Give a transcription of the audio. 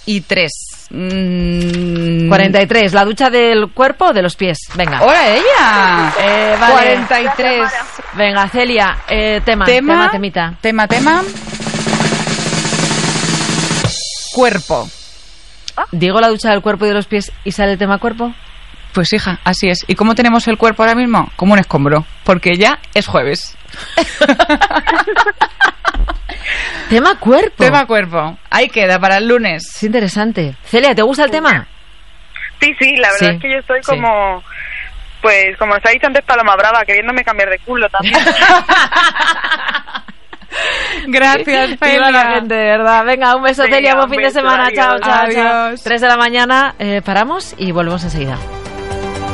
43. ¿La ducha del cuerpo o de los pies? Venga. ¡Hola ella! Vale. 43. Venga, Celia, temita. Cuerpo. ¿Digo la ducha del cuerpo y de los pies y sale el tema cuerpo? Pues hija, así es. ¿Y cómo tenemos el cuerpo ahora mismo? Como un escombro, porque ya es jueves. Tema cuerpo. Tema cuerpo. Ahí queda para el lunes. Es interesante. Celia, ¿te gusta el tema? Sí, la verdad es que yo estoy como... Pues como os ha dicho antes Paloma Brava, queriéndome cambiar de culo también. Gracias, Celia. La gente, de verdad. Venga, un beso, Celia, buen fin de semana. Chao. Adiós. 3 de la mañana, paramos y volvemos enseguida.